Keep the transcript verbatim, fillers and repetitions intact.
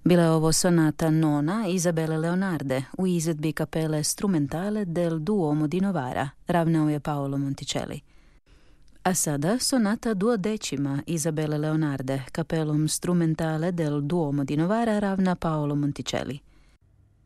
Bila je ovo sonata nona Isabelle Leonarde u izvedbi kapele Strumentale del Duomo di Novara, ravnao je Paolo Monticelli. A sada sonata duodecima Isabelle Leonarde, kapelom Strumentale del Duomo di Novara, ravna Paolo Monticelli.